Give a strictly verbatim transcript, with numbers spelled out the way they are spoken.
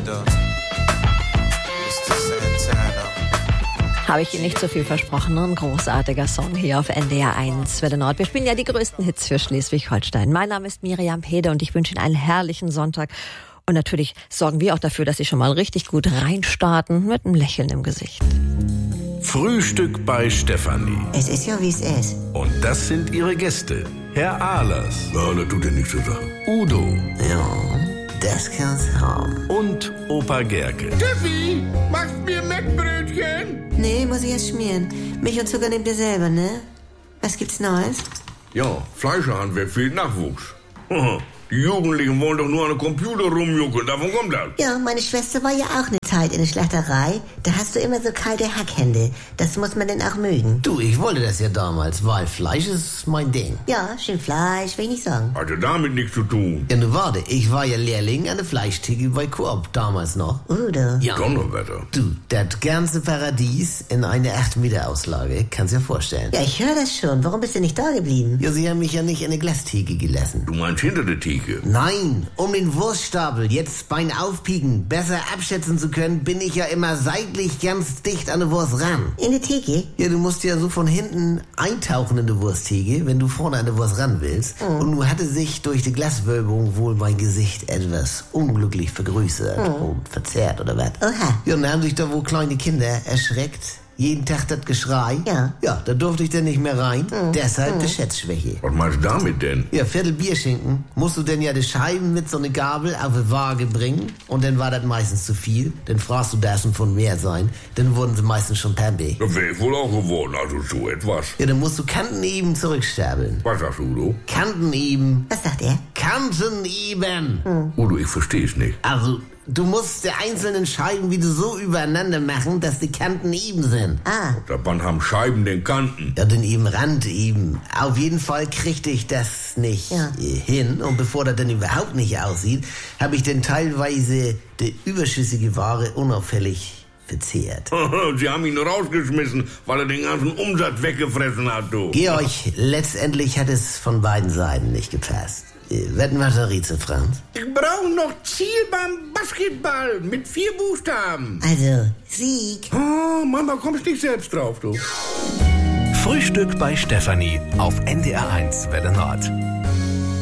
Mister Santana. Habe ich Ihnen nicht so viel versprochen, ein großartiger Song hier auf N D R eins Welle Nord. Wir spielen ja die größten Hits für Schleswig-Holstein. Mein Name ist Miriam Pede und ich wünsche Ihnen einen herrlichen Sonntag. Und natürlich sorgen wir auch dafür, dass Sie schon mal richtig gut reinstarten mit einem Lächeln im Gesicht. Frühstück bei Stefanie. Es ist ja, wie es ist. Und das sind ihre Gäste. Herr Ahlers. Ja, das tut ja nichts zu sagen. Udo. Ja, das kann's haben. Und Opa Gerke. Steffi, machst mir Mettbrötchen? Nee, muss ich erst schmieren. Milch und Zucker nehmt ihr selber, ne? Was gibt's Neues? Ja, Fleischerhandwerk fehlt Nachwuchs. Die Jugendlichen wollen doch nur an den Computer rumjuckeln, davon kommt das. Ja, meine Schwester war ja auch eine Zeit in der Schlachterei. Da hast du immer so kalte Hackhände. Das muss man denn auch mögen. Du, ich wollte das ja damals, weil Fleisch ist mein Ding. Ja, schön Fleisch, will ich nicht sagen. Hatte damit nichts zu tun. Ja, nu warte, ich war ja Lehrling an der Fleischtheke bei Coop damals noch. Udo. Ja. Donnerwetter. Du, das ganze Paradies in eine acht Meter Auslage, kannst dir vorstellen. Ja, ich höre das schon. Warum bist du nicht da geblieben? Ja, sie haben mich ja nicht in eine Glastheke gelassen. Du meinst hinter der Theke? Nein, um den Wurststapel jetzt beim Aufpieken besser abschätzen zu können, bin ich ja immer seitlich ganz dicht an der Wurst ran. In der Theke? Ja, du musst ja so von hinten eintauchen in die Wursttheke, wenn du vorne an der Wurst ran willst. Mhm. Und nun hatte sich durch die Glaswölbung wohl mein Gesicht etwas unglücklich vergrößert mhm. und verzerrt oder was. Oha. Ja, und dann haben sich da wohl kleine Kinder erschreckt. Jeden Tag das Geschrei. Ja. Ja, da durfte ich dann nicht mehr rein. Mhm. Deshalb mhm. die Schätzschwäche. Was meinst du damit denn? Ja, Viertel Bierschinken musst du denn ja die Scheiben mit so einer Gabel auf die Waage bringen. Und dann war das meistens zu viel. Dann fragst du, das von mehr sein. Dann wurden sie meistens schon pampe. Das wäre ich wohl auch geworden, also so etwas. Ja, dann musst du Kanten eben zurückstapeln. Was sagst du, Udo? Kanten eben. Was sagt er? Kanten eben. Mhm. Udo, ich versteh's nicht. Also, du musst die einzelnen Scheiben wieder so übereinander machen, dass die Kanten eben sind. Ah. Da wann haben Scheiben den Kanten? Ja, den eben Rand eben. Auf jeden Fall kriegte ich das nicht ja. hin. Und bevor das dann überhaupt nicht aussieht, habe ich dann teilweise die überschüssige Ware unauffällig verzehrt. Sie haben ihn rausgeschmissen, weil er den ganzen Umsatz weggefressen hat, du. Georg, letztendlich hat es von beiden Seiten nicht gepasst. Wetten wir da Rätsel, Franz? Ich brauche noch Ziel beim Basketball mit vier Buchstaben. Also, Sieg. Oh, Mama, kommst nicht selbst drauf, du. Frühstück bei Stefanie auf N D R eins Welle Nord.